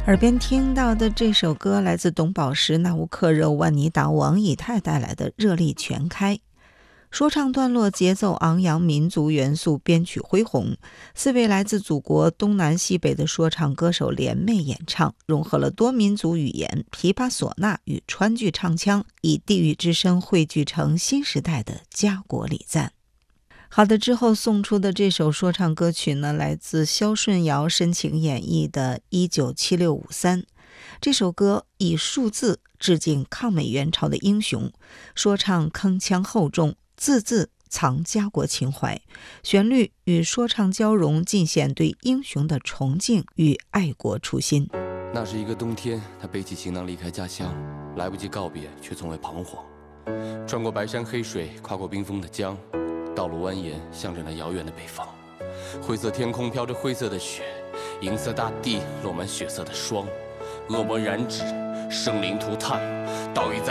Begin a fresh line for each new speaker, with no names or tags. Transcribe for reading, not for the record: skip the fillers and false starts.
耳边听到的这首歌来自董宝石、纳乌克热、万妮达、王以太带来的《热力全开》。说唱段落节奏昂扬，民族元素，编曲恢宏。4位来自祖国东南西北的说唱歌手联袂演唱，融合了多民族语言、琵琶唢呐与川剧唱腔，以地域之声汇聚成新时代的家国礼赞。好的，之后送出的这首说唱歌曲呢，来自萧顺尧深情演绎的197653。这首歌以数字致敬抗美援朝的英雄，说唱铿锵厚重，字字藏家国情怀，旋律与说唱交融，尽显对英雄的崇敬与爱国初心。
那是一个冬天，他背起行囊离开家乡，来不及告别，却从未彷徨。穿过白山黑水，跨过冰封的江，道路蜿蜒，向着那遥远的北方。灰色天空飘着灰色的雪，银色大地落满血色的霜。恶魔染指，生灵涂炭，岛屿在